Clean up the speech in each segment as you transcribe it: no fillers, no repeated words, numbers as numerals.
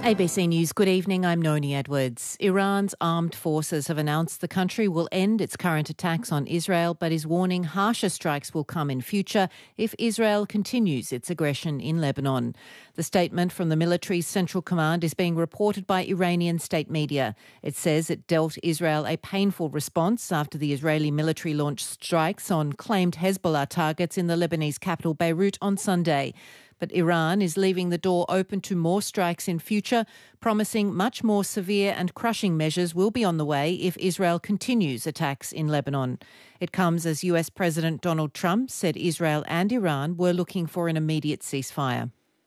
ABC News, good evening, I'm Noni Edwards. Iran's armed forces have announced the country will end its current attacks on Israel, but is warning harsher strikes will come in future if Israel continues its aggression in Lebanon. The statement from the military's Central Command is being reported by Iranian state media. It says it dealt Israel a painful response after the Israeli military launched strikes on claimed Hezbollah targets in the Lebanese capital Beirut on Sunday. But Iran is leaving the door open to more strikes in future, promising much more severe and crushing measures will be on the way if Israel continues attacks in Lebanon. It comes as US President Donald Trump said Israel and Iran were looking for an immediate ceasefire.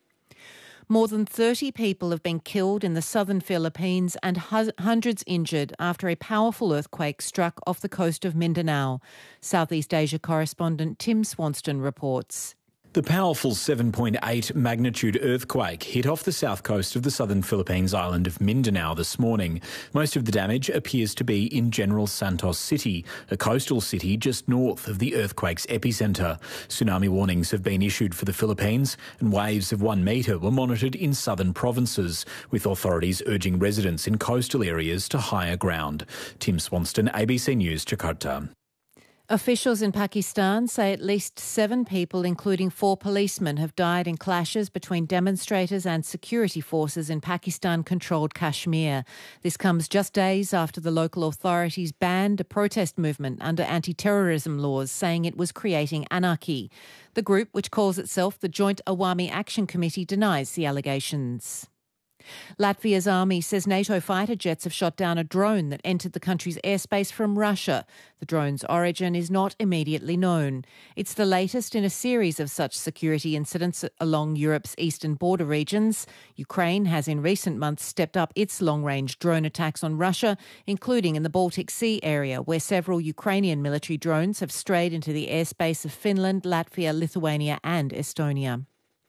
More than 30 people have been killed in the southern Philippines and hundreds injured after a powerful earthquake struck off the coast of Mindanao. Southeast Asia correspondent Tim Swanston reports. The powerful 7.8 magnitude earthquake hit off the south coast of the southern Philippines island of Mindanao this morning. Most of the damage appears to be in General Santos City, a coastal city just north of the earthquake's epicentre. Tsunami warnings have been issued for the Philippines and waves of 1 metre were monitored in southern provinces, with authorities urging residents in coastal areas to higher ground. Tim Swanston, ABC News, Jakarta. Officials in Pakistan say at least 7 people, including 4 policemen, have died in clashes between demonstrators and security forces in Pakistan-controlled Kashmir. This comes just days after the local authorities banned a protest movement under anti-terrorism laws, saying it was creating anarchy. The group, which calls itself the Joint Awami Action Committee, denies the allegations. Latvia's army says NATO fighter jets have shot down a drone that entered the country's airspace from Russia. The drone's origin is not immediately known. It's the latest in a series of such security incidents along Europe's eastern border regions. Ukraine has in recent months stepped up its long-range drone attacks on Russia, including in the Baltic Sea area, where several Ukrainian military drones have strayed into the airspace of Finland, Latvia, Lithuania and Estonia.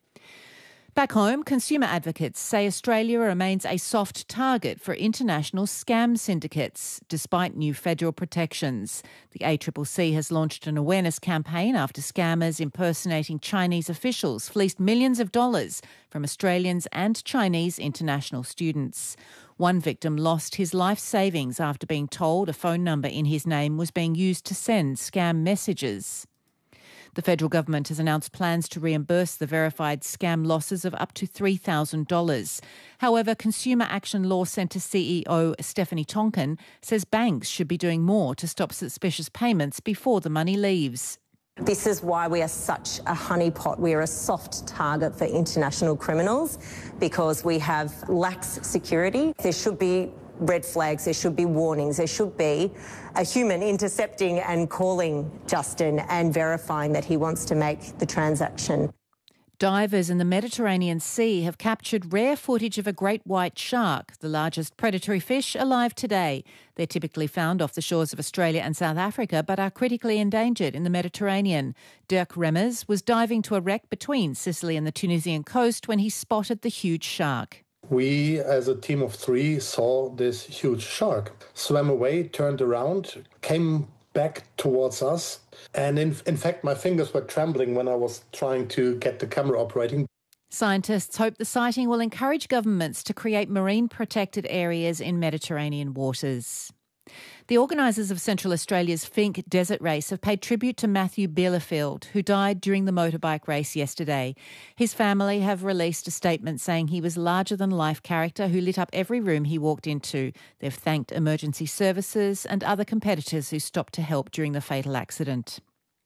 Back home, consumer advocates say Australia remains a soft target for international scam syndicates, despite new federal protections. The ACCC has launched an awareness campaign after scammers impersonating Chinese officials fleeced millions of dollars from Australians and Chinese international students. One victim lost his life savings after being told a phone number in his name was being used to send scam messages. The federal government has announced plans to reimburse the verified scam losses of up to $3,000. However, Consumer Action Law Centre CEO Stephanie Tonkin says banks should be doing more to stop suspicious payments before the money leaves. This is why we are such a honeypot. We are a soft target for international criminals because we have lax security. There should be red flags, there should be warnings, there should be a human intercepting and calling Justin and verifying that he wants to make the transaction. Divers in the Mediterranean Sea have captured rare footage of a great white shark, the largest predatory fish alive today. They're typically found off the shores of Australia and South Africa, but are critically endangered in the Mediterranean. Dirk Remmers was diving to a wreck between Sicily and the Tunisian coast when he spotted the huge shark. We, as a team of 3, saw this huge shark, swam away, turned around, came back towards us. And in fact, my fingers were trembling when I was trying to get the camera operating. Scientists hope the sighting will encourage governments to create marine protected areas in Mediterranean waters. The organisers of Central Australia's Finke Desert Race have paid tribute to Matthew Bielefeld, who died during the motorbike race yesterday. His family have released a statement saying he was a larger-than-life character who lit up every room he walked into. They've thanked emergency services and other competitors who stopped to help during the fatal accident.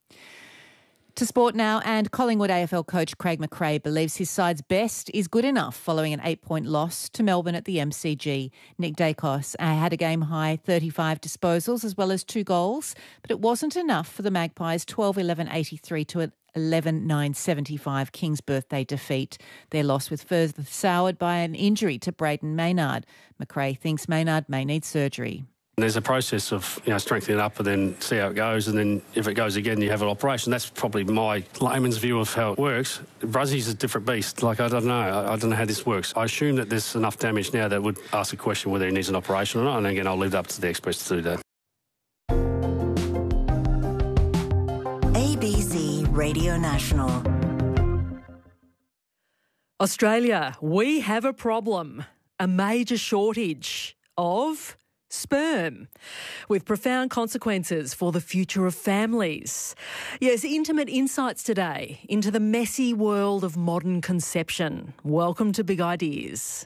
To sport now, and Collingwood AFL coach Craig McRae believes his side's best is good enough following an 8-point loss to Melbourne at the MCG. Nick Dacos had a game-high 35 disposals as well as 2 goals, but it wasn't enough for the Magpies' 12-11-83 to 11-9-75 King's birthday defeat. Their loss was further soured by an injury to Braden Maynard. McRae thinks Maynard may need surgery. There's a process of strengthening up and then see how it goes, and then if it goes again, you have an operation. That's probably my layman's view of how it works. Bruzzy's a different beast. I don't know. I don't know how this works. I assume that there's enough damage now that would ask a question whether he needs an operation or not, and again, I'll leave it up to the experts to do that. ABC Radio National. Australia, we have a problem. a major shortage of sperm, with profound consequences for the future of families. Yes, intimate insights today into the messy world of modern conception. Welcome to Big Ideas.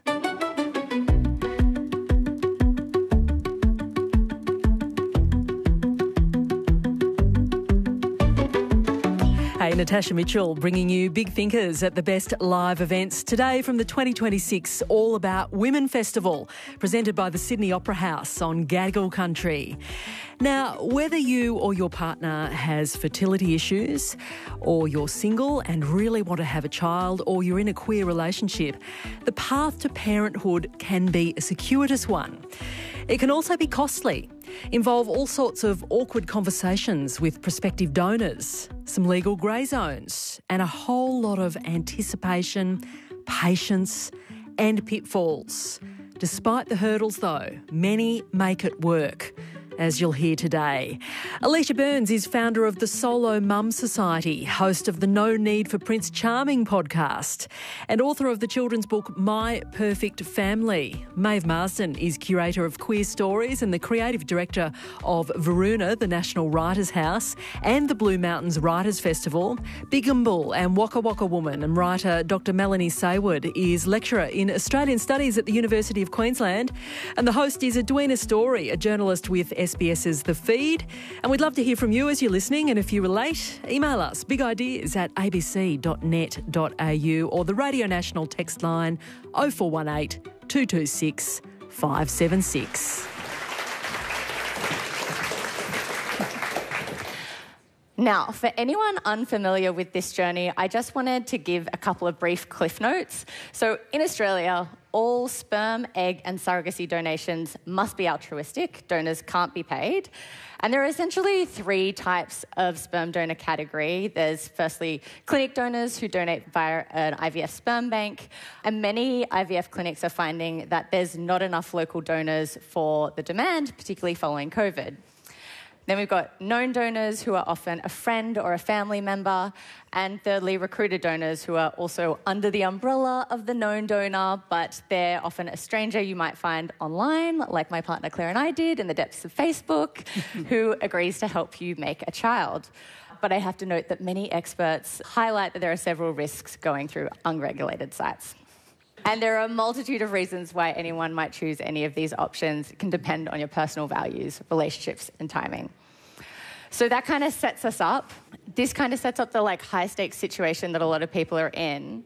Hey, Natasha Mitchell bringing you Big Thinkers at the best live events today from the 2026 All About Women Festival, presented by the Sydney Opera House on Gadigal country. Now, whether you or your partner has fertility issues, or you're single and really want to have a child, or you're in a queer relationship, the path to parenthood can be a circuitous one. It can also be costly, involve all sorts of awkward conversations with prospective donors, some legal grey zones, and a whole lot of anticipation, patience, and pitfalls. Despite the hurdles, though, many make it work, as you'll hear today. Alicia Burns is founder of the Solo Mum Society, host of the No Need for Prince Charming podcast, and author of the children's book My Perfect Family. Maeve Marsden is curator of Queer Stories and the creative director of Varuna, the National Writers' House, and the Blue Mountains Writers' Festival. Bigumble and Waka Waka Woman and writer Dr. Melanie Sayward is lecturer in Australian Studies at the University of Queensland, and the host is Edwina Story, a journalist with SBS's The Feed. And we'd love to hear from you as you're listening, and if you relate, email us bigideas@abc.net.au or the Radio National text line 0418 226 576. Now, for anyone unfamiliar with this journey, I just wanted to give a couple of brief cliff notes. So in Australia, all sperm, egg and surrogacy donations must be altruistic. Donors can't be paid. And there are essentially three types of sperm donor category. There's firstly clinic donors who donate via an IVF sperm bank. And many IVF clinics are finding that there's not enough local donors for the demand, particularly following COVID. Then we've got known donors who are often a friend or a family member, and thirdly, recruited donors who are also under the umbrella of the known donor, but they're often a stranger you might find online, like my partner Claire and I did in the depths of Facebook, who agrees to help you make a child. But I have to note that many experts highlight that there are several risks going through unregulated sites. And there are a multitude of reasons why anyone might choose any of these options. It can depend on your personal values, relationships, and timing. So that kind of sets us up. This kind of sets up the high-stakes situation that a lot of people are in.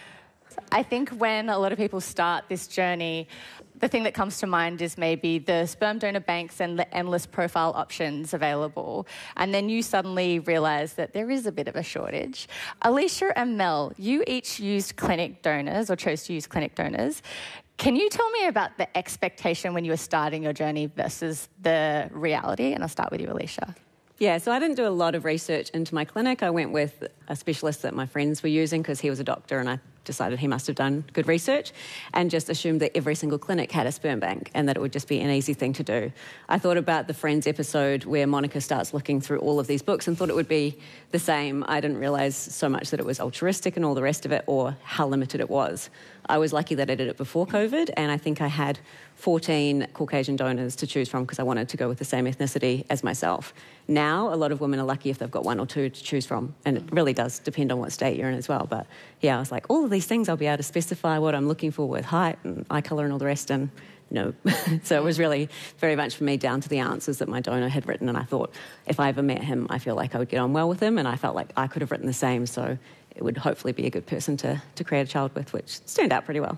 I think when a lot of people start this journey, the thing that comes to mind is maybe the sperm donor banks and the endless profile options available. And then you suddenly realise that there is a bit of a shortage. Alicia and Mel, you each used clinic donors or chose to use clinic donors. Can you tell me about the expectation when you were starting your journey versus the reality? And I'll start with you, Alicia. Yeah, so I didn't do a lot of research into my clinic. I went with a specialist that my friends were using because he was a doctor, and I decided he must have done good research, and just assumed that every single clinic had a sperm bank and that it would just be an easy thing to do. I thought about the Friends episode where Monica starts looking through all of these books and thought it would be the same. I didn't realise so much that it was altruistic and all the rest of it, or how limited it was. I was lucky that I did it before COVID, and I think I had 14 Caucasian donors to choose from because I wanted to go with the same ethnicity as myself. Now, a lot of women are lucky if they've got one or two to choose from, and it really does depend on what state you're in as well. But yeah, I was like, all of these things I'll be able to specify what I'm looking for with height and eye colour and all the rest, and no. So it was really very much for me down to the answers that my donor had written, and I thought if I ever met him, I feel like I would get on well with him, and I felt like I could have written the same, so it would hopefully be a good person to create a child with, which turned out pretty well.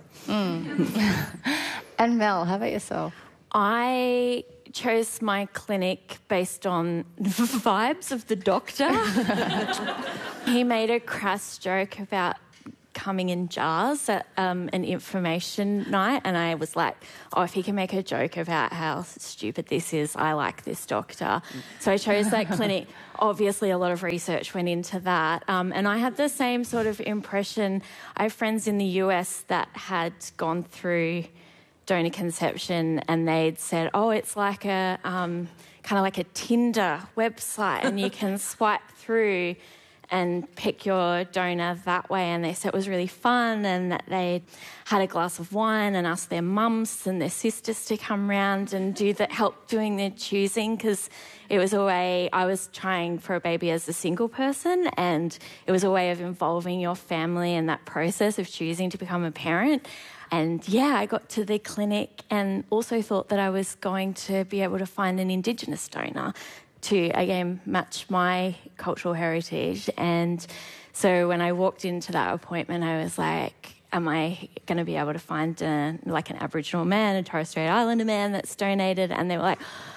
And Mel, how about yourself? I chose my clinic based on vibes of the doctor. He made a crass joke about coming in jars at an information night, and I was like, oh, if he can make a joke about how stupid this is, I like this doctor. So I chose that clinic. Obviously, a lot of research went into that. And I had the same sort of impression. I have friends in the US that had gone through donor conception, and they'd said, oh, it's like a kind of like a Tinder website, and you can swipe through and pick your donor that way. And they said it was really fun and that they had a glass of wine and asked their mums and their sisters to come round and help doing their choosing, because it was a way, I was trying for a baby as a single person, and it was a way of involving your family in that process of choosing to become a parent. And yeah, I got to the clinic and also thought that I was going to be able to find an Indigenous donor to, again, match my cultural heritage. And so when I walked into that appointment, I was like, am I going to be able to find an Aboriginal man, a Torres Strait Islander man that's donated? And they were like,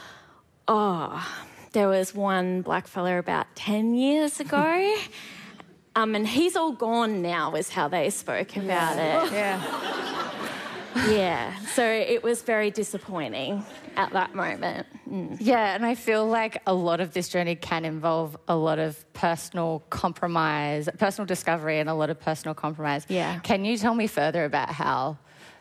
oh, there was one black fella about 10 years ago. And he's all gone now, was how they spoke about it. Yeah. Yeah, so it was very disappointing at that moment. Yeah, and I feel like a lot of this journey can involve a lot of personal compromise, personal discovery and a lot of personal compromise. Yeah. Can you tell me further about how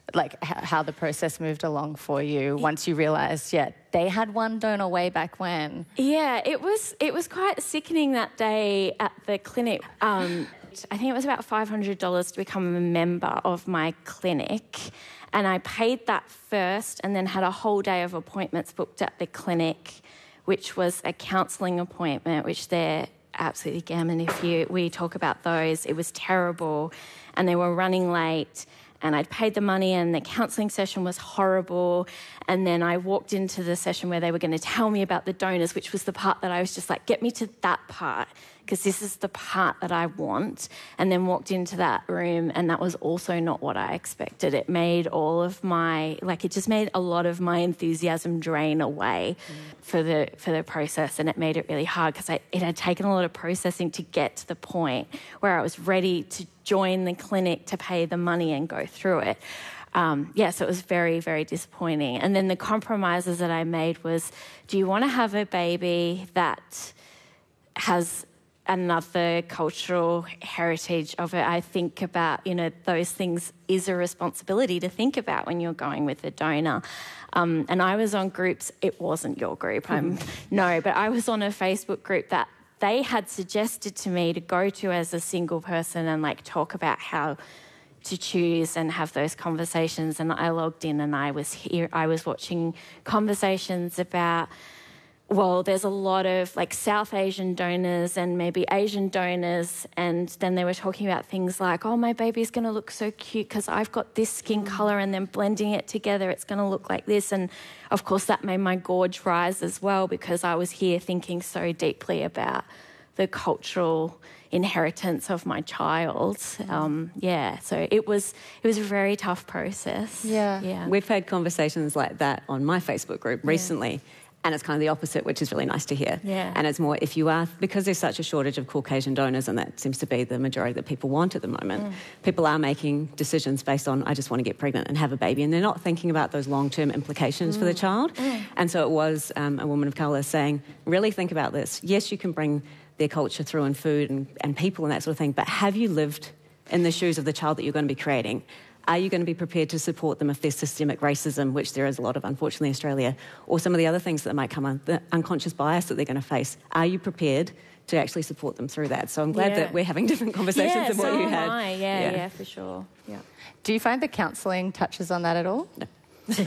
the process moved along for you once you realised, they had one donor way back when? Yeah, it was quite sickening that day at the clinic. I think it was about $500 to become a member of my clinic. And I paid that first and then had a whole day of appointments booked at the clinic, which was a counselling appointment, which they're absolutely gammon if we talk about those. It was terrible and they were running late. And I'd paid the money and the counselling session was horrible. And then I walked into the session where they were going to tell me about the donors, which was the part that I was just like, get me to that part, because this is the part that I want. And then walked into that room and that was also not what I expected. It made it just made a lot of my enthusiasm drain away for the process, and it made it really hard because it had taken a lot of processing to get to the point where I was ready to join the clinic to pay the money and go through it. So it was very, very disappointing. And then the compromises that I made was, do you want to have a baby that has another cultural heritage of it? I think about, those things is a responsibility to think about when you're going with a donor. And I was on groups, it wasn't your group, but I was on a Facebook group that they had suggested to me to go to as a single person and talk about how to choose and have those conversations. And I logged in and I was watching conversations about, well, there's a lot of South Asian donors and maybe Asian donors, and then they were talking about things like, oh, my baby's going to look so cute because I've got this skin colour, and then blending it together it's going to look like this. And of course that made my gorge rise as well, because I was here thinking so deeply about the cultural inheritance of my child. So it was a very tough process. Yeah. We've had conversations like that on my Facebook group recently. And it's kind of the opposite, which is really nice to hear. Yeah. And it's more, because there's such a shortage of Caucasian donors, and that seems to be the majority that people want at the moment, people are making decisions based on, I just want to get pregnant and have a baby, and they're not thinking about those long-term implications for the child. And so it was a woman of colour saying, really think about this. Yes, you can bring their culture through and food and people and that sort of thing, but have you lived in the shoes of the child that you're going to be creating? Are you going to be prepared to support them if there's systemic racism, which there is a lot of, unfortunately, in Australia, or some of the other things that might come on, the unconscious bias that they're going to face? Are you prepared to actually support them through that? So I'm glad that we're having different conversations than what you had. Yeah, for sure. Yeah. Do you find the counselling touches on that at all? No. To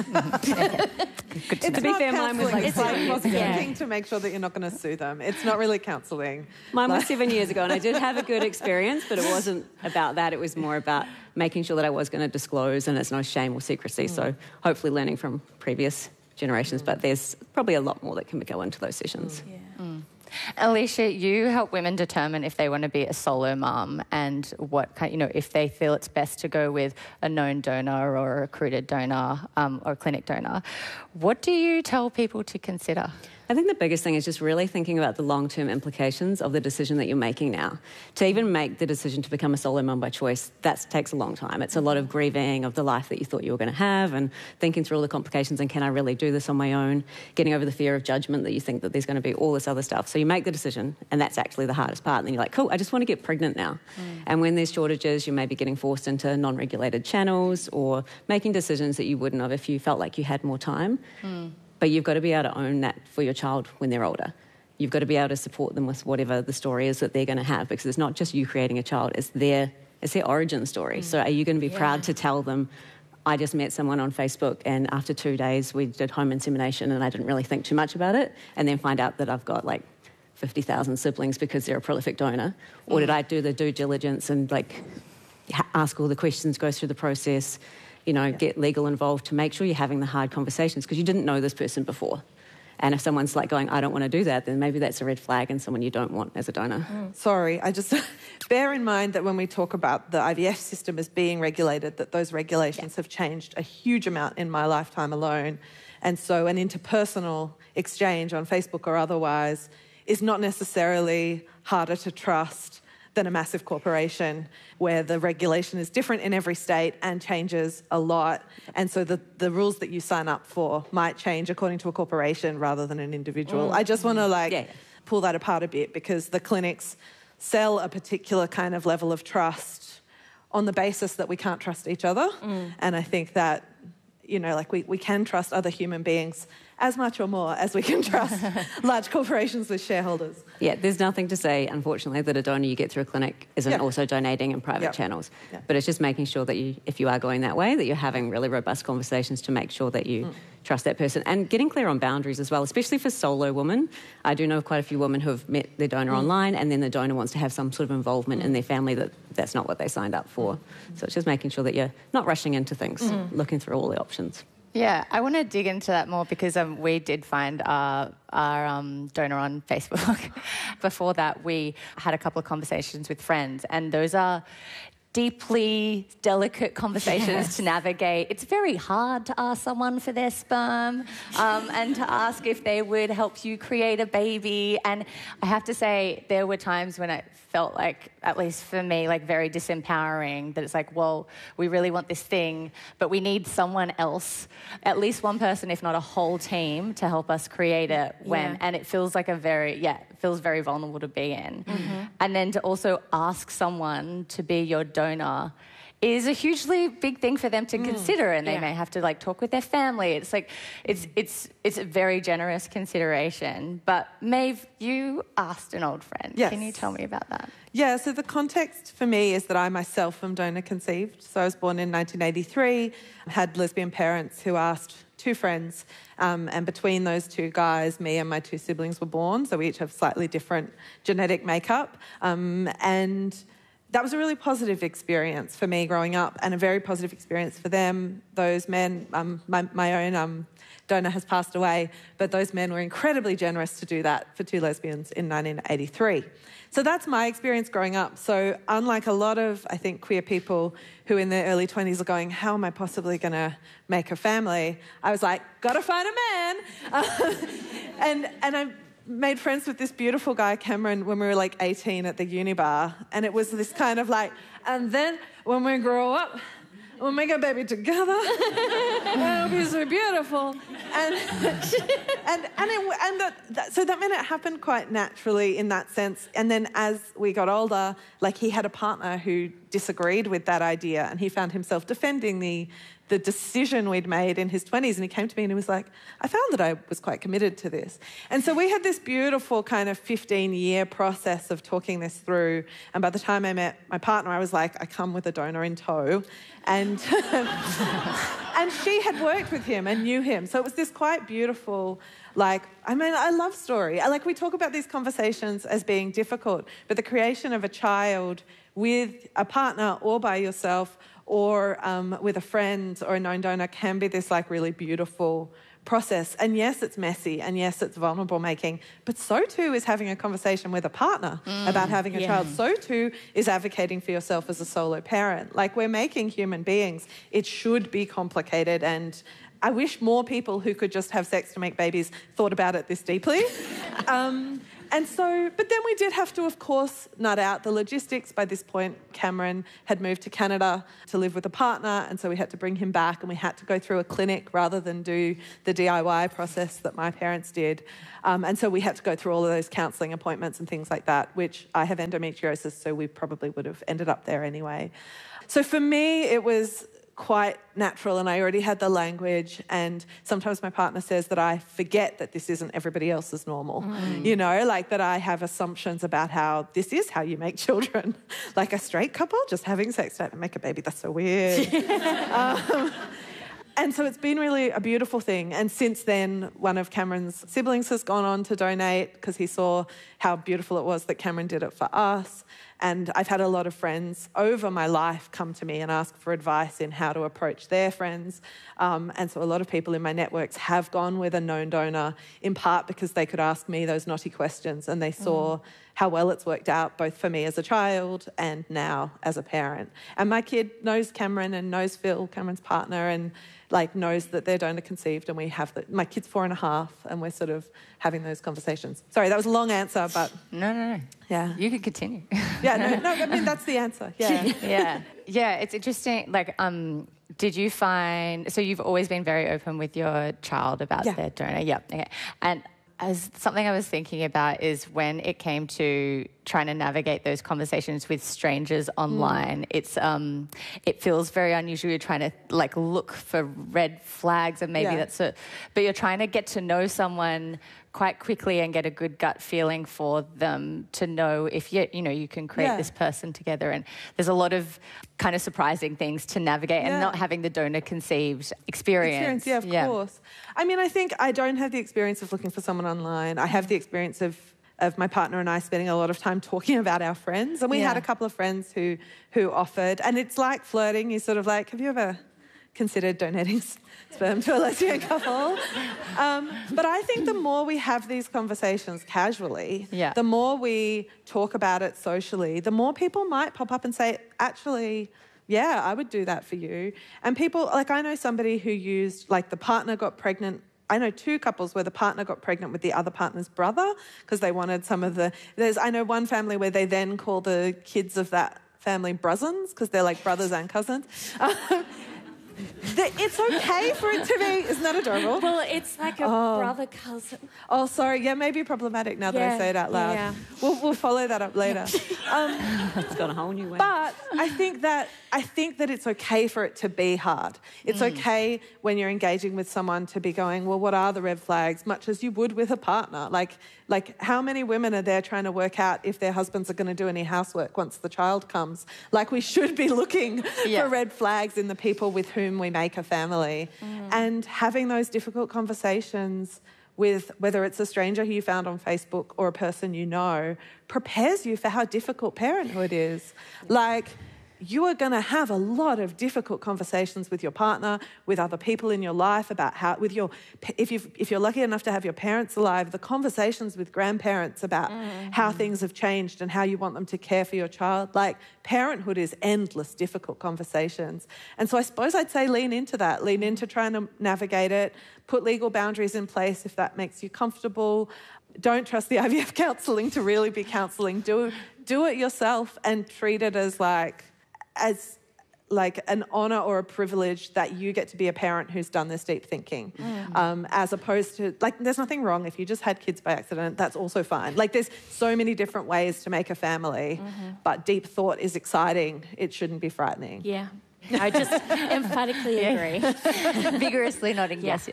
be fair, mine was checking to make sure that you're not going to sue them. It's not really counselling. Mine was 7 years ago, and I did have a good experience, but it wasn't about that. It was more about making sure that I was going to disclose, and it's no shame or secrecy. So hopefully learning from previous generations, but there's probably a lot more that can go into those sessions. Alicia, you help women determine if they want to be a solo mum and what if they feel it's best to go with a known donor or a recruited donor or a clinic donor. What do you tell people to consider? I think the biggest thing is just really thinking about the long-term implications of the decision that you're making now. To even make the decision to become a solo mum by choice, that takes a long time. It's a lot of grieving of the life that you thought you were going to have and thinking through all the complications and can I really do this on my own, getting over the fear of judgment that you think that there's going to be all this other stuff. So you make the decision, and that's actually the hardest part. And then you're like, cool, I just want to get pregnant now. And when there's shortages, you may be getting forced into non-regulated channels or making decisions that you wouldn't have if you felt like you had more time. But you've got to be able to own that for your child when they're older. you've got to be able to support them with whatever the story is that they're going to have, because it's not just you creating a child, it's their origin story. So are you going to be proud to tell them, I just met someone on Facebook and after 2 days we did home insemination and I didn't really think too much about it, and then find out that I've got like 50,000 siblings because they're a prolific donor? Or did I do the due diligence and like ask all the questions, go through the process, get legal involved to make sure you're having the hard conversations because you didn't know this person before? And if someone's like going, I don't want to do that, then maybe that's a red flag and someone you don't want as a donor. Sorry, I just bear in mind that when we talk about the IVF system as being regulated, that those regulations have changed a huge amount in my lifetime alone. And so an interpersonal exchange on Facebook or otherwise is not necessarily harder to trust than a massive corporation where the regulation is different in every state and changes a lot. And so the rules that you sign up for might change according to a corporation rather than an individual. I just want to pull that apart a bit, because the clinics sell a particular kind of level of trust on the basis that we can't trust each other. And I think that, we can trust other human beings as much or more as we can trust large corporations with shareholders. Yeah, there's nothing to say, unfortunately, that a donor you get through a clinic isn't also donating in private channels. But it's just making sure that if you are going that way, that you're having really robust conversations to make sure that you trust that person, and getting clear on boundaries as well, especially for solo women. I do know quite a few women who have met their donor online, and then the donor wants to have some sort of involvement in their family that's not what they signed up for. So it's just making sure that you're not rushing into things, looking through all the options. Yeah, I want to dig into that more because we did find our donor on Facebook. Before that, we had a couple of conversations with friends, and those are deeply delicate conversations to navigate. It's very hard to ask someone for their sperm and to ask if they would help you create a baby. And I have to say, there were times when it felt like, at least for me, like very disempowering, that it's like, well, we really want this thing, but we need someone else, at least one person, if not a whole team, to help us create it and it feels like it feels very vulnerable to be in. And then to also ask someone to be your donor is a hugely big thing for them to consider, and they may have to talk with their family. It's like it's a very generous consideration. But Maeve, you asked an old friend. Yes. Can you tell me about that? Yeah, so the context for me is that I myself am donor conceived. So I was born in 1983, had lesbian parents who asked two friends, and between those two guys, me and my two siblings were born. So we each have slightly different genetic makeup, and that was a really positive experience for me growing up, and a very positive experience for them. Those men, my own donor has passed away, but those men were incredibly generous to do that for two lesbians in 1983. So that's my experience growing up. So unlike a lot of, I think, queer people who in their early 20s are going, how am I possibly going to make a family? I was like, gotta find a man. And I made friends with this beautiful guy, Cameron, when we were 18 at the uni bar. And it was this kind of and then when we grow up, we'll make a baby together. It'll be so beautiful. So that meant it happened quite naturally in that sense. And then as we got older, he had a partner who disagreed with that idea, and he found himself defending the decision we'd made in his 20s, and he came to me and he was like, I found that I was quite committed to this. And so we had this beautiful kind of 15-year process of talking this through, and by the time I met my partner, I was like, I come with a donor in tow. And and she had worked with him and knew him. So it was this quite beautiful, I love story. We talk about these conversations as being difficult, but the creation of a child with a partner or by yourself or with a friend or a known donor can be this really beautiful process. And yes, it's messy, and yes, it's vulnerable making, but so too is having a conversation with a partner about having a child. So too is advocating for yourself as a solo parent. We're making human beings. It should be complicated, and I wish more people who could just have sex to make babies thought about it this deeply. But then we did have to, of course, nut out the logistics. By this point, Cameron had moved to Canada to live with a partner, and so we had to bring him back, and we had to go through a clinic rather than do the DIY process that my parents did. And so we had to go through all of those counselling appointments and things like that, which I have endometriosis, so we probably would have ended up there anyway. So for me, it was quite natural and I already had the language, and sometimes my partner says that I forget that this isn't everybody else's normal, you know, like that I have assumptions about how this is how you make children. Like a straight couple just having sex to make a baby, that's so weird. And so it's been really a beautiful thing. And since then, one of Cameron's siblings has gone on to donate because he saw how beautiful it was that Cameron did it for us. And I've had a lot of friends over my life come to me and ask for advice in how to approach their friends. And so a lot of people in my networks have gone with a known donor, in part because they could ask me those naughty questions and they saw how well it's worked out, both for me as a child and now as a parent. And my kid knows Cameron and knows Phil, Cameron's partner, and like knows that they're donor conceived, and we have my kid's 4.5, and we're sort of having those conversations. Sorry, that was a long answer, but No. Yeah, you could continue. Yeah, no. I mean that's the answer. Yeah, yeah. It's interesting. Like, did you find? So you've always been very open with your child about their donor. Yeah. Okay. And as something I was thinking about is when it came to trying to navigate those conversations with strangers online, it feels very unusual. You're trying to like look for red flags, and maybe but you're trying to get to know someone quite quickly and get a good gut feeling for them to know if you can create this person together. And there's a lot of kind of surprising things to navigate, and not having the donor conceived experience. Yeah, of course. I mean, I think I don't have the experience of looking for someone online. I have the experience of my partner and I spending a lot of time talking about our friends. And we had a couple of friends who offered, and it's like flirting. You're sort of like, have you ever considered donating sperm to a lesbian couple? But I think the more we have these conversations casually, the more we talk about it socially, the more people might pop up and say, actually, yeah, I would do that for you. And people, like I know somebody who used, like the partner got pregnant. I know 2 couples where the partner got pregnant with the other partner's brother because they wanted some of the... I know one family where they then call the kids of that family bruzins because they're like brothers and cousins. It's okay for it to be... Isn't that adorable? Well, it's like a brother-cousin. Oh, sorry. Yeah, maybe problematic now that I say it out loud. Yeah. We'll follow that up later. It's gone a whole new way. But I think that it's okay for it to be hard. It's okay when you're engaging with someone to be going, well, what are the red flags? Much as you would with a partner. Like how many women are there trying to work out if their husbands are going to do any housework once the child comes? Like we should be looking for red flags in the people with whom we make a family. And having those difficult conversations with whether it's a stranger who you found on Facebook or a person you know prepares you for how difficult parenthood is. Like, you are going to have a lot of difficult conversations with your partner, with other people in your life about how, if you're lucky enough to have your parents alive, the conversations with grandparents about how things have changed and how you want them to care for your child. Like, parenthood is endless, difficult conversations. And so I suppose I'd say lean into that, lean into trying to navigate it, put legal boundaries in place if that makes you comfortable. Don't trust the IVF counselling to really be counselling. Do it yourself and treat it as an honour or a privilege that you get to be a parent who's done this deep thinking, as opposed to, like, there's nothing wrong if you just had kids by accident, that's also fine. Like, there's so many different ways to make a family, but deep thought is exciting. It shouldn't be frightening. Yeah. I just emphatically agree. Vigorously nodding yes.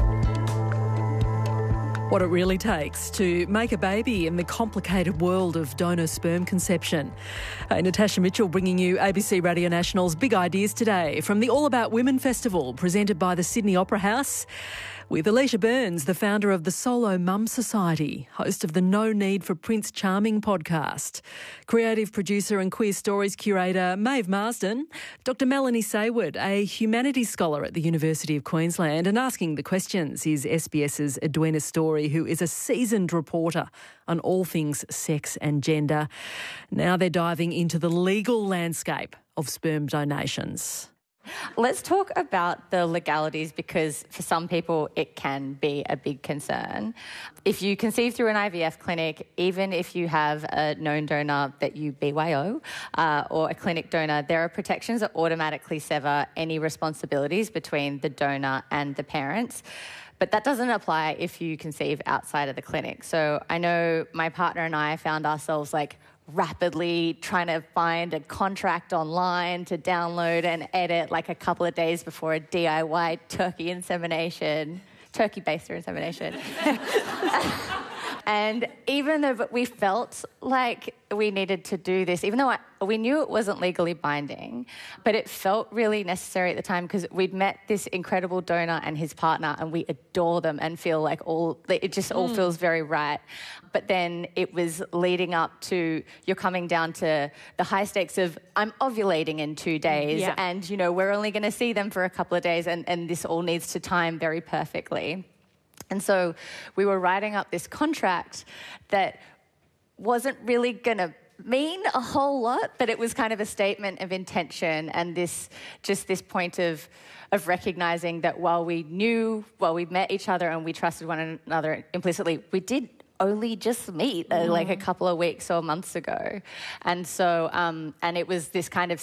What it really takes to make a baby in the complicated world of donor sperm conception. Natasha Mitchell bringing you ABC Radio National's Big Ideas today from the All About Women Festival presented by the Sydney Opera House, with Alicia Burns, the founder of the Solo Mum Society, host of the No Need for Prince Charming podcast, creative producer and queer stories curator Maeve Marsden, Dr Melanie Sayward, a humanities scholar at the University of Queensland, and asking the questions is SBS's Edwina Story, who is a seasoned reporter on all things sex and gender. Now they're diving into the legal landscape of sperm donations. Let's talk about the legalities, because for some people it can be a big concern. If you conceive through an IVF clinic, even if you have a known donor that you BYO or a clinic donor, there are protections that automatically sever any responsibilities between the donor and the parents. But that doesn't apply if you conceive outside of the clinic. So I know my partner and I found ourselves rapidly trying to find a contract online to download and edit like a couple of days before a DIY turkey insemination, turkey-based insemination. And even though we felt like we needed to do this, even though we knew it wasn't legally binding, but it felt really necessary at the time because we'd met this incredible donor and his partner and we adore them and feel like it just all feels very right. But then it was leading up to you're coming down to the high stakes of I'm ovulating in 2 days and, you know, we're only going to see them for a couple of days and this all needs to time very perfectly. And so we were writing up this contract that wasn't really going to mean a whole lot, but it was kind of a statement of intention and this point of recognizing that while we met each other and we trusted one another implicitly, we did only just meet like a couple of weeks or months ago. And so, and it was this kind of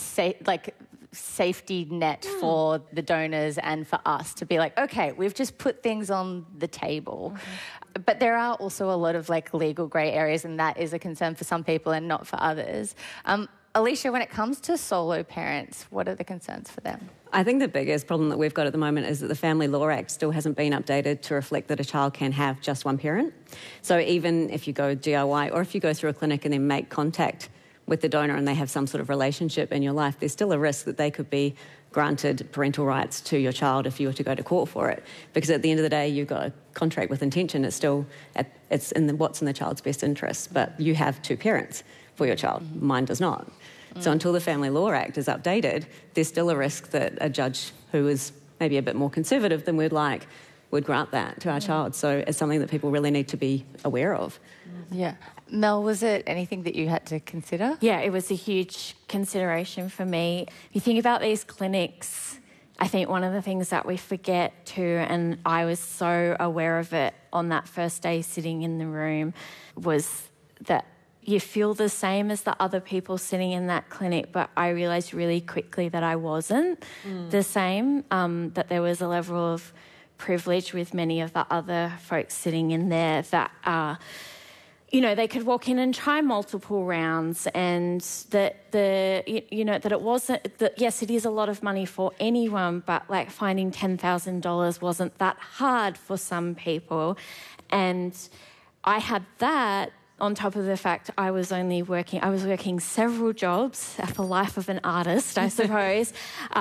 safety net for the donors and for us to be like, okay, we've just put things on the table. But there are also a lot of like legal grey areas and that is a concern for some people and not for others. Alicia, when it comes to solo parents, what are the concerns for them? I think the biggest problem that we've got at the moment is that the Family Law Act still hasn't been updated to reflect that a child can have just one parent. So even if you go DIY or if you go through a clinic and then make contact with the donor and they have some sort of relationship in your life, there's still a risk that they could be granted parental rights to your child if you were to go to court for it. Because at the end of the day, you've got a contract with intention. It's still, it's in what's in the child's best interest. But you have two parents for your child. Mine does not. So until the Family Law Act is updated, there's still a risk that a judge who is maybe a bit more conservative than we'd like would grant that to our child. So it's something that people really need to be aware of. Yeah. Mel, was it anything that you had to consider? Yeah, it was a huge consideration for me. If you think about these clinics, I think one of the things that we forget too, and I was so aware of it on that first day sitting in the room, was that you feel the same as the other people sitting in that clinic, but I realised really quickly that I wasn't the same, that there was a level of privilege with many of the other folks sitting in there that you know, they could walk in and try multiple rounds and that that it wasn't, that yes, it is a lot of money for anyone, but like finding $10,000 wasn't that hard for some people. And I had that on top of the fact I was working several jobs, the life of an artist, I suppose,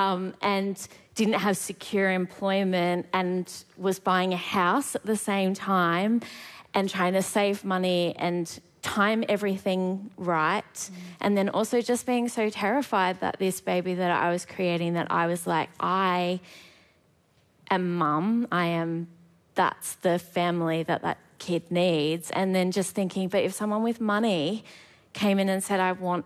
and didn't have secure employment and was buying a house at the same time and trying to save money and time everything right. And then also just being so terrified that this baby that I was creating, that I was like, I am mum, that's the family that kid needs. And then just thinking, but if someone with money came in and said, I want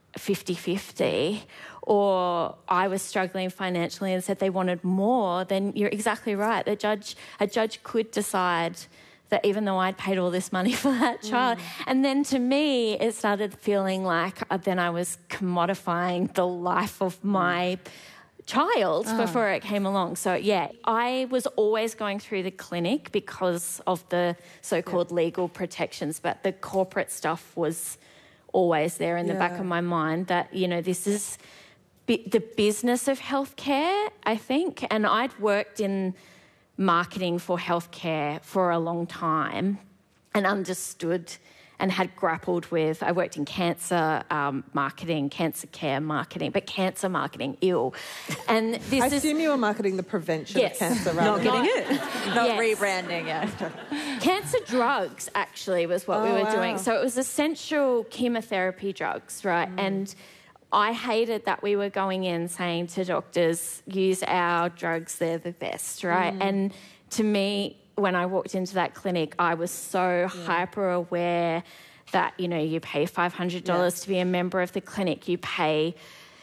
50-50, or I was struggling financially and said they wanted more, then you're exactly right. A judge could decide that even though I'd paid all this money for that child. And then to me, it started feeling like then I was commodifying the life of my child before it came along. So, yeah, I was always going through the clinic because of the so-called legal protections, but the corporate stuff was always there in the back of my mind that, you know, this is the business of healthcare, I think. And I'd worked in marketing for healthcare for a long time and understood and had grappled with, I worked in cancer marketing, cancer care marketing, but cancer marketing, ew. And this I assume you were marketing the prevention of cancer rather not getting it. Not rebranding, Cancer drugs, actually, was what we were doing. So it was essential chemotherapy drugs, right? And I hated that we were going in saying to doctors, use our drugs, they're the best, right? And to me, when I walked into that clinic, I was so hyper aware that, you know, you pay $500 to be a member of the clinic, you pay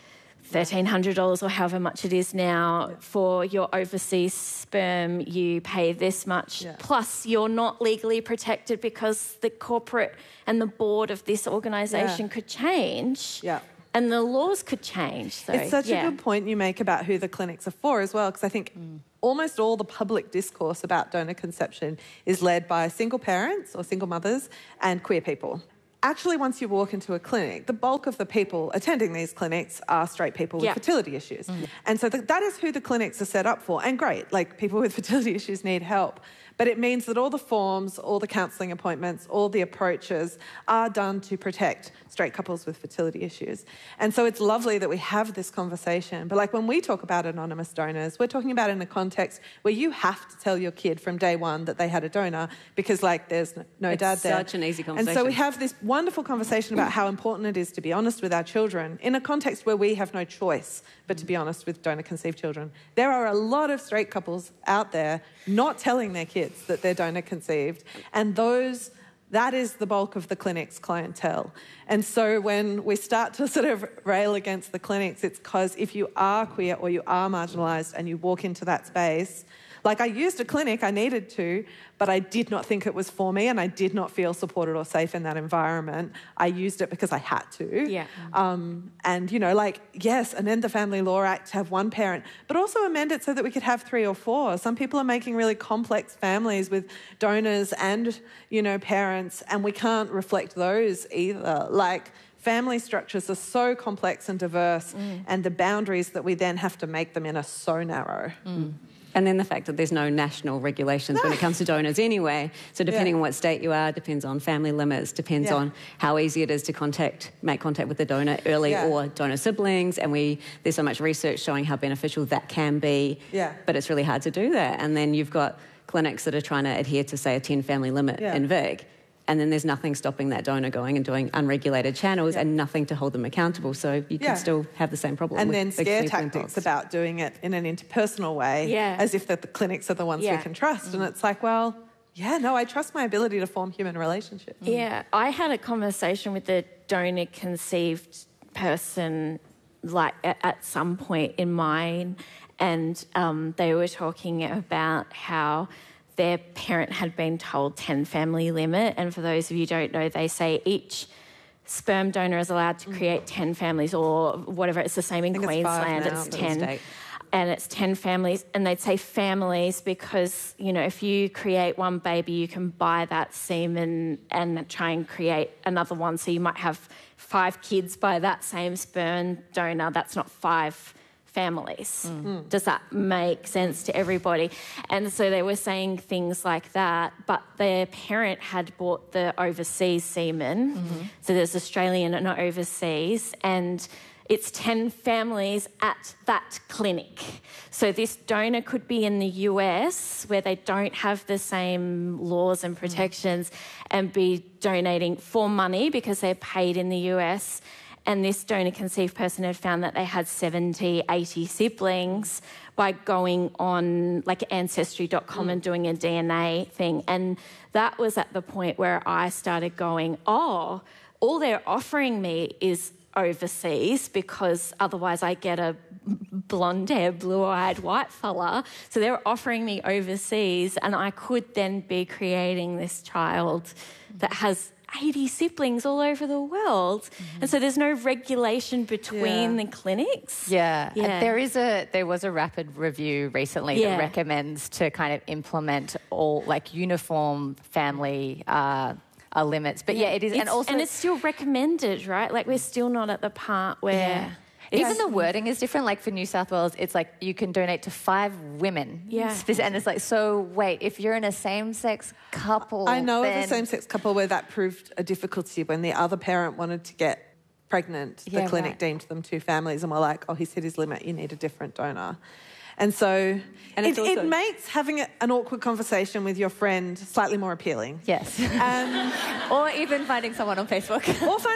$1,300 or however much it is now for your overseas sperm, you pay this much, plus you're not legally protected because the corporate and the board of this organisation could change. And the laws could change. So, it's such a good point you make about who the clinics are for as well, because I think almost all the public discourse about donor conception is led by single parents or single mothers and queer people. actually, once you walk into a clinic, the bulk of the people attending these clinics are straight people with fertility issues. And so that is who the clinics are set up for. And great, like, people with fertility issues need help. But it means that all the forms, all the counselling appointments, all the approaches are done to protect straight couples with fertility issues. And so it's lovely that we have this conversation. But like, when we talk about anonymous donors, we're talking about in a context where you have to tell your kid from day one that they had a donor because, like, there's no dad there. It's such an easy conversation. And so we have this wonderful conversation about how important it is to be honest with our children in a context where we have no choice but to be honest with donor-conceived children. There are a lot of straight couples out there not telling their kids that they're donor-conceived, and that is the bulk of the clinic's clientele. And so when we start to sort of rail against the clinics, it's because if you are queer or you are marginalised and you walk into that space, like, I used a clinic, I needed to, but I did not think it was for me and I did not feel supported or safe in that environment. I used it because I had to. Yeah. And, you know, like, yes, amend the Family Law Act to have one parent, but also amend it so that we could have 3 or 4. Some people are making really complex families with donors and, you know, parents, and we can't reflect those either. Like, family structures are so complex and diverse, and the boundaries that we then have to make them in are so narrow. And then the fact that there's no national regulations when it comes to donors anyway. So depending on what state you are, depends on family limits, depends on how easy it is to make contact with the donor early or donor siblings. And there's so much research showing how beneficial that can be. But it's really hard to do that. And then you've got clinics that are trying to adhere to, say, a 10-family limit in VIC. And then there's nothing stopping that donor going and doing unregulated channels and nothing to hold them accountable. So you can still have the same problem. And then scare tactics about doing it in an interpersonal way, as if the clinics are the ones we can trust. And it's like, well, I trust my ability to form human relationships. Yeah, I had a conversation with a donor-conceived person, like, at some point in mine, and they were talking about how their parent had been told 10-family limit, and for those of you who don't know, they say each sperm donor is allowed to create 10 families or whatever. It's the same in Queensland. It's 10. And it's 10 families, and they'd say families because, you know, if you create one baby, you can buy that semen and try and create another one. So you might have 5 kids by that same sperm donor. That's not 5 families. Does that make sense to everybody? And so they were saying things like that, but their parent had bought the overseas semen. So there's Australian and overseas, and it's 10 families at that clinic. So this donor could be in the US where they don't have the same laws and protections and be donating for money because they're paid in the US. And this donor-conceived person had found that they had 70, 80 siblings by going on, like, Ancestry.com and doing a DNA thing. And that was at the point where I started going, all they're offering me is overseas because otherwise I get a blonde-haired, blue-eyed white fella. So they're offering me overseas, and I could then be creating this child that has 80 siblings all over the world. And so there's no regulation between the clinics. And there was a rapid review recently that recommends to kind of implement all, like, uniform family limits. But it is, and it's still recommended, right? Like, we're still not at the part where even the wording is different. Like, for New South Wales, it's like you can donate to 5 women. And it's like, so wait, if you're in a same-sex couple, I know of a same-sex couple where that proved a difficulty when the other parent wanted to get pregnant. The clinic deemed them 2 families and were like, he's hit his limit, you need a different donor. And so it makes having an awkward conversation with your friend slightly more appealing. Yes. Or even finding someone on Facebook.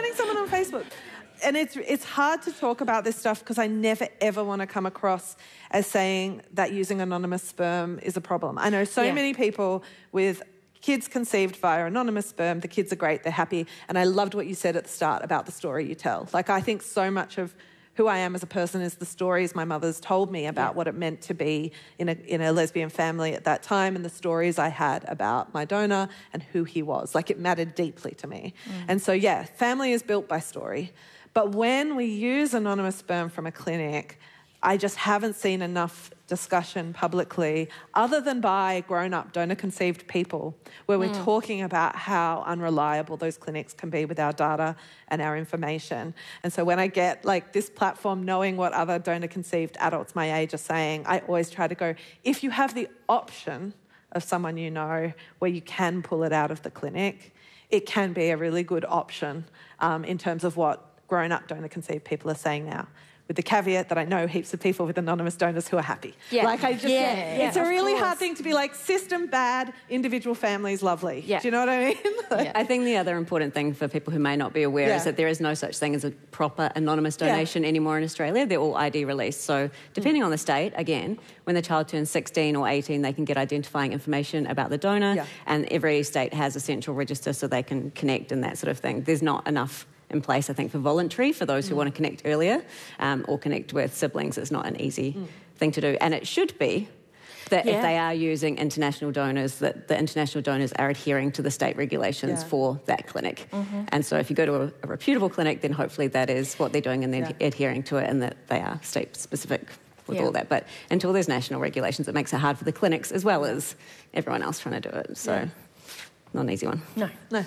And it's hard to talk about this stuff because I never, ever want to come across as saying that using anonymous sperm is a problem. I know so many people with kids conceived via anonymous sperm. The kids are great, they're happy. And I loved what you said at the start about the story you tell. Like, I think so much of who I am as a person is the stories my mother's told me about what it meant to be in a lesbian family at that time, and the stories I had about my donor and who he was. Like, it mattered deeply to me. And so, family is built by story. But when we use anonymous sperm from a clinic, I just haven't seen enough discussion publicly, other than by grown-up donor-conceived people, where we're talking about how unreliable those clinics can be with our data and our information. And so when I get like this platform, knowing what other donor-conceived adults my age are saying, I always try to go, if you have the option of someone you know where you can pull it out of the clinic, it can be a really good option in terms of what grown-up donor-conceived people are saying now. With the caveat that I know heaps of people with anonymous donors who are happy. Yeah. Like I just, it's a really hard thing to be like, system bad, individual families lovely. Yeah. Do you know what I mean? I think the other important thing for people who may not be aware is that there is no such thing as a proper anonymous donation anymore in Australia. They're all ID released. So depending on the state, again, when the child turns 16 or 18, they can get identifying information about the donor, and every state has a central register so they can connect and that sort of thing. There's not enough in place, I think, for voluntary, for those who want to connect earlier or connect with siblings. It's not an easy thing to do. And it should be that if they are using international donors, that the international donors are adhering to the state regulations for that clinic. And so if you go to a reputable clinic, then hopefully that is what they're doing and they're adhering to it, and that they are state-specific with all that. But until there's national regulations, it makes it hard for the clinics as well as everyone else trying to do it. So not an easy one. No.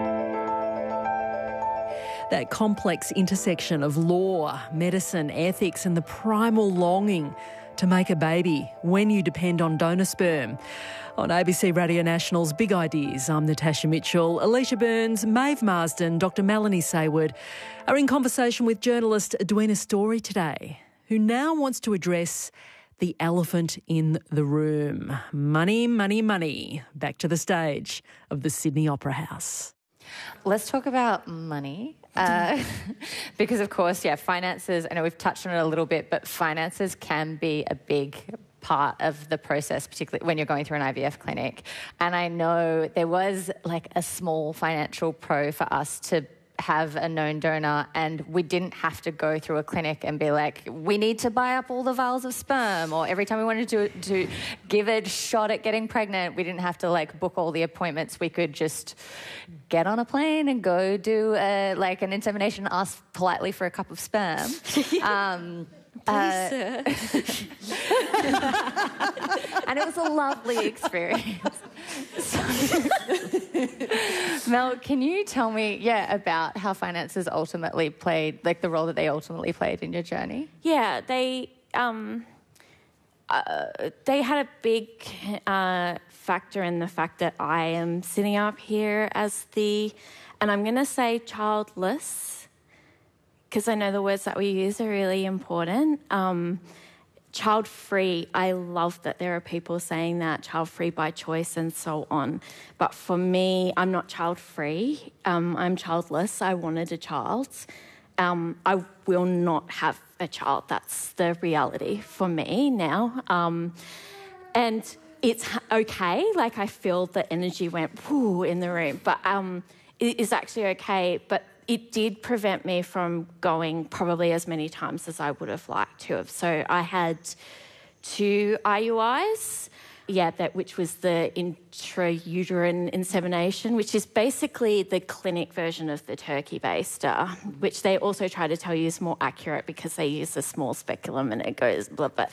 That complex intersection of law, medicine, ethics and the primal longing to make a baby when you depend on donor sperm. On ABC Radio National's Big Ideas, I'm Natasha Mitchell. Alicia Burns, Maeve Marsden, Dr Melanie Sayward are in conversation with journalist Edwina Story today, who now wants to address the elephant in the room. Money, money, money. Back to the stage of the Sydney Opera House. Let's talk about money. Because, of course, finances, I know we've touched on it a little bit, but finances can be a big part of the process, particularly when you're going through an IVF clinic. And I know there was like a small financial pro for us to have a known donor, and we didn't have to go through a clinic and be like, we need to buy up all the vials of sperm, or every time we wanted to give a shot at getting pregnant, we didn't have to like book all the appointments. We could just get on a plane and go do like an insemination and ask politely for a cup of sperm. Sir. And it was a lovely experience. Mel, can you tell me, about how finances ultimately played, like the role that they ultimately played in your journey? Yeah, they had a big factor in the fact that I am sitting up here as and I'm going to say childless, because I know the words that we use are really important. Child-free, I love that there are people saying that, child-free by choice and so on. But for me, I'm not child-free. I'm childless. I wanted a child. I will not have a child. That's the reality for me now. And it's okay. Like, I feel the energy went whoo in the room. But it is actually okay. But it did prevent me from going probably as many times as I would have liked to have. So I had 2 IUIs, which was the intrauterine insemination, which is basically the clinic version of the turkey baster, which they also try to tell you is more accurate because they use a small speculum and it goes blah, blah.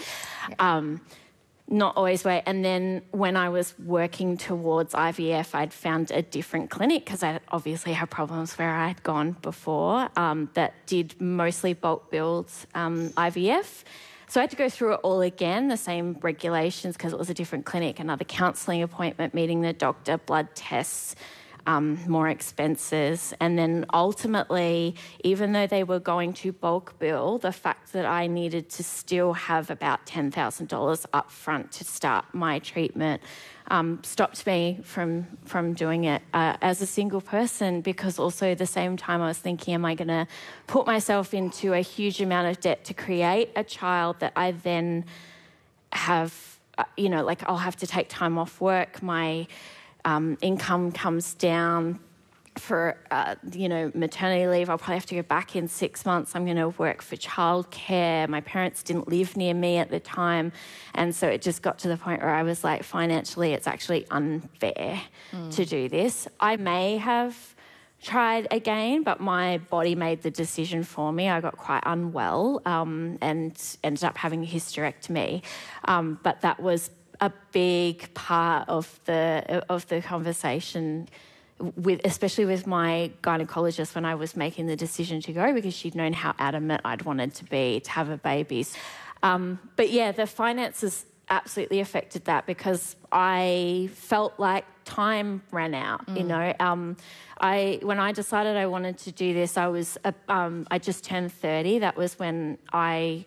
Not always way. And then when I was working towards IVF, I'd found a different clinic because I obviously had problems where I had gone before that did mostly bulk builds IVF. So I had to go through it all again, the same regulations because it was a different clinic, another counselling appointment, meeting the doctor, blood tests, more expenses. And then ultimately, even though they were going to bulk bill, the fact that I needed to still have about $10,000 up front to start my treatment stopped me from doing it as a single person, because also at the same time I was thinking, am I going to put myself into a huge amount of debt to create a child that I then have, I'll have to take time off work, my income comes down for, maternity leave. I'll probably have to go back in 6 months. I'm going to work for childcare. My parents didn't live near me at the time. And so it just got to the point where I was like, financially, it's actually unfair to do this. I may have tried again, but my body made the decision for me. I got quite unwell and ended up having a hysterectomy. But that was a big part of the conversation, especially with my gynecologist when I was making the decision to go, because she'd known how adamant I'd wanted to be to have a baby. But yeah, the finances absolutely affected that, because I felt like time ran out. You know, when I decided I wanted to do this, I just turned 30. That was when I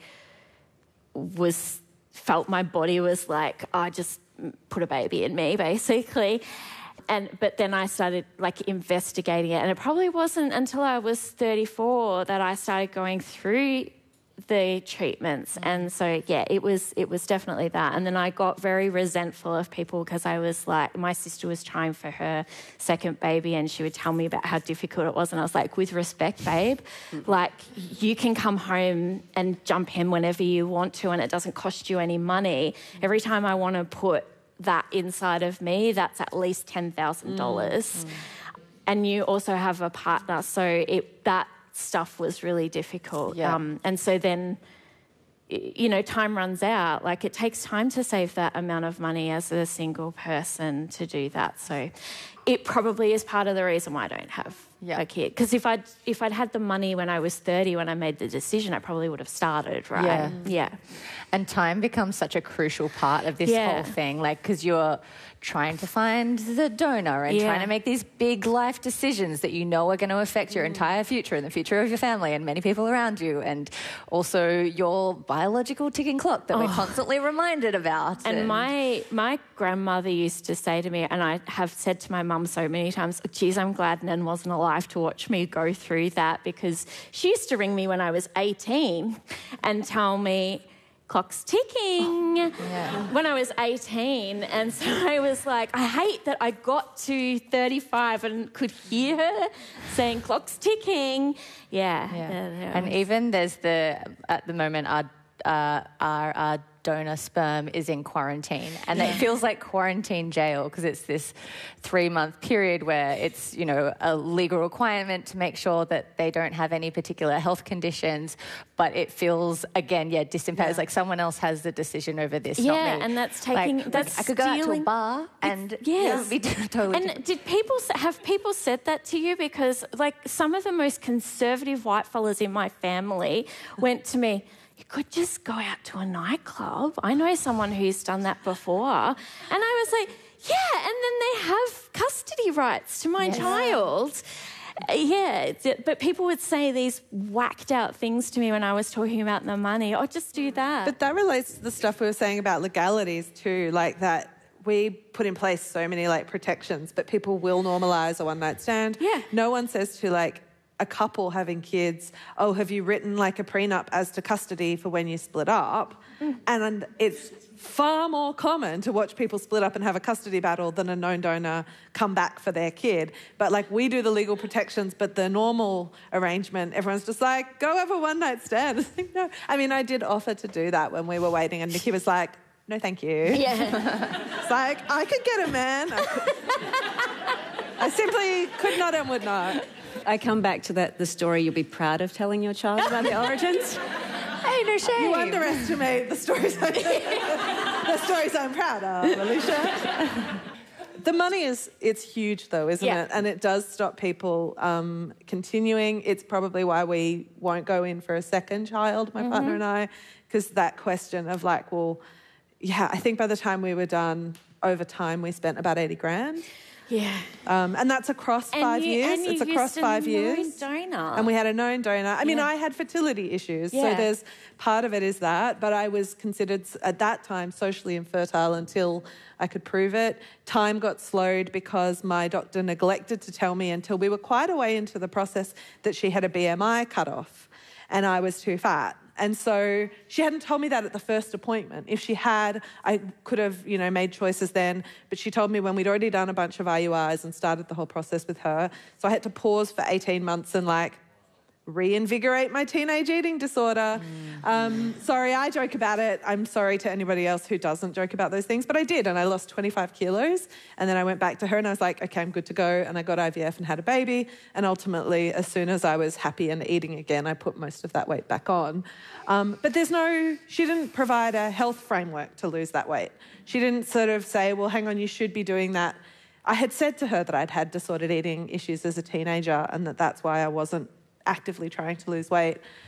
felt my body was like, I just put a baby in me, basically. But then I started investigating it, and it probably wasn't until I was 34 that I started going through the treatments. And so it was definitely that. And then I got very resentful of people, because I was like, my sister was trying for her second baby and she would tell me about how difficult it was, and I was like, with respect, babe, like, you can come home and jump in whenever you want to and it doesn't cost you any money. Every time I want to put that inside of me, that's at least $10,000. And you also have a partner, so that stuff was really difficult. And so then, you know, time runs out. Like, it takes time to save that amount of money as a single person to do that. So it probably is part of the reason why I don't have a kid. Because if I'd had the money when I was 30, when I made the decision, I probably would have started, right? Yeah. And time becomes such a crucial part of this whole thing, like, because you're trying to find the donor and trying to make these big life decisions that you know are going to affect your entire future and the future of your family and many people around you, and also your biological ticking clock that we're constantly reminded about. And my grandmother used to say to me, and I have said to my mum so many times, geez, I'm glad Nan wasn't alive to watch me go through that, because she used to ring me when I was 18 and tell me, clock's ticking, when I was 18. And so I was like, I hate that I got to 35 and could hear her saying clock's ticking. And even there's at the moment, our donor sperm is in quarantine, and it feels like quarantine jail, because it's this 3-month period where it's, you know, a legal requirement to make sure that they don't have any particular health conditions, but it feels, again, disempowered. Like someone else has the decision over this, not me. And that's taking, I could go out to a bar and it would be totally different. Did people said that to you? Because like some of the most conservative white fellas in my family went to me, you could just go out to a nightclub. I know someone who's done that before. And I was like, yeah, and then they have custody rights to my child. But people would say these whacked out things to me when I was talking about the money. Oh, just do that. But that relates to the stuff we were saying about legalities too, like that we put in place so many like protections, but people will normalise a one-night stand. Yeah. No one says to like a couple having kids, oh, have you written like a prenup as to custody for when you split up? And it's far more common to watch people split up and have a custody battle than a known donor come back for their kid. But like we do the legal protections, but the normal arrangement, everyone's just like, go have a one-night stand. It's like, no. I mean, I did offer to do that when we were waiting, and Nikki was like, no, thank you. It's like, I could get a man. I simply could not and would not. I come back to the story you'll be proud of telling your child about the origins. Hey, no shame. You underestimate the stories I'm proud of, Alicia. The money it's huge though, isn't it? And it does stop people continuing. It's probably why we won't go in for a second child, my partner and I, because that question of like, well, I think by the time we were done, over time we spent about 80 grand. Yeah. And that's across 5 years. It's across 5 years. Donor. And we had a known donor. I mean, I had fertility issues. So there's part of it is that, but I was considered at that time socially infertile until I could prove it. Time got slowed because my doctor neglected to tell me until we were quite a way into the process that she had a BMI cutoff and I was too fat. And so she hadn't told me that at the first appointment. If she had, I could have, made choices then. But she told me when we'd already done a bunch of IUIs and started the whole process with her. So I had to pause for 18 months and reinvigorate my teenage eating disorder. Sorry, I joke about it. I'm sorry to anybody else who doesn't joke about those things, but I did, and I lost 25 kilos. And then I went back to her and I was like, okay, I'm good to go. And I got IVF and had a baby. And ultimately, as soon as I was happy and eating again, I put most of that weight back on. But she didn't provide a health framework to lose that weight. She didn't sort of say, well, hang on, you should be doing that. I had said to her that I'd had disordered eating issues as a teenager and that's why I wasn't actively trying to lose weight.